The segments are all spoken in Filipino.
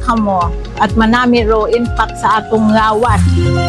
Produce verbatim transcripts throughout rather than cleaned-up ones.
kamo at manami ro impact sa atong ngawat.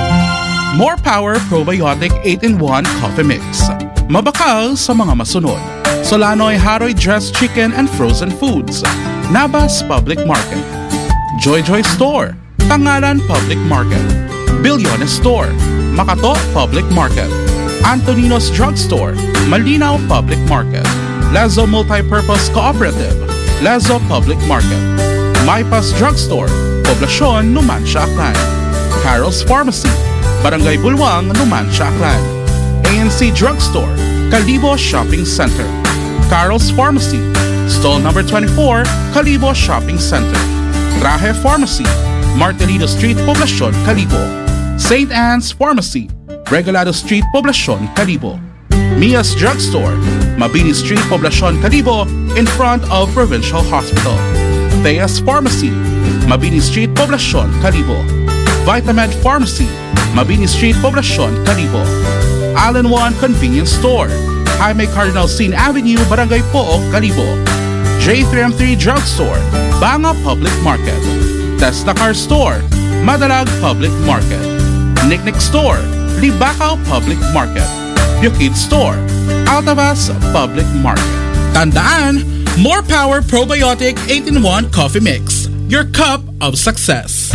More Power Probiotic eight in one Coffee Mix. Mabakal sa mga masunod. Solanoy Haroy Dressed Chicken and Frozen Foods. Nabas Public Market. Joy Joy Store. Pangalan Public Market. Bilyones Store. Makato Public Market. Antonino's Drugstore. Malinaw Public Market. Lazo Multipurpose Cooperative. Lazo Public Market. Maypas Drugstore. Poblasyon, Numancia, Aklan. Carol's Pharmacy. Barangay Bulwang, Numancia, Aklan. A N C Drugstore. Kalibo Shopping Center. Carol's Pharmacy. Stall number twenty-four, Kalibo Shopping Center. Traje Pharmacy. Martelino Street, Poblasyon, Kalibo. Saint Anne's Pharmacy. Regalado Street, Poblasyon, Kalibo. Mia's Drugstore. Mabini Street, Poblasyon, Kalibo, in front of Provincial Hospital. Thea's Pharmacy. Mabini Street, Poblasyon, Kalibo. Vitamed Pharmacy. Mabini Street, Poblasyon, Kalibo. Allen One Convenience Store. Jaime Cardinal Sin Avenue, Barangay Pook, Kalibo. J three M three Drugstore. Banga Public Market. Tesla Car Store. Madalag Public Market. Nicknick Store. Libacao Public Market. Bukid Store. Altavas Public Market. Tandaan, More Power Probiotic eight in one Coffee Mix. Your cup of success.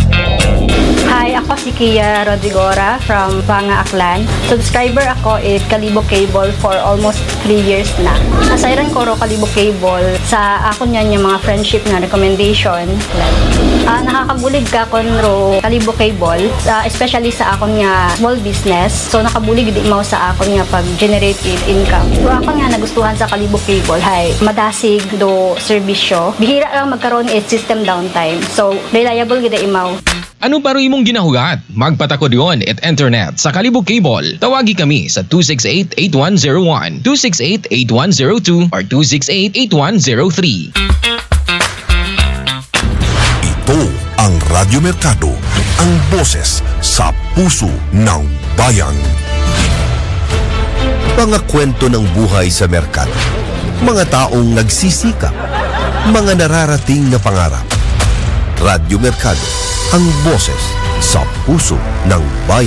Hi, ako si Kia Rodrigora from Banga, Aklan. Subscriber ako at Kalibo Cable for almost three years na. Asayran ko ro Kalibo Cable sa ako niyan yung mga friendship na recommendation. Uh, nakakabulig ka kon ro Kalibo Cable, uh, especially sa akon nga small business. So nakabulig di mo sa akon nga pag-generate income. So ako nga nagustuhan sa Kalibo Cable, hay madasig do serbisyo. Bihira lang magkaroon it system downtime. So reliable gid imaw. Ano pa rin imong ginahugat? Magpatako diyon at internet sa Kalibo Cable. Tawagi kami sa two six eight, eight one zero one, two six eight, eight one zero two or two six eight, eight one zero three. Ito ang Radyo Mercado, ang boses sa puso ng bayan. Mga kwento ng buhay sa merkado. Mga taong nagsisikap. Mga nararating na pangarap. Radyo Mercado, ang boses sa puso ng bayan.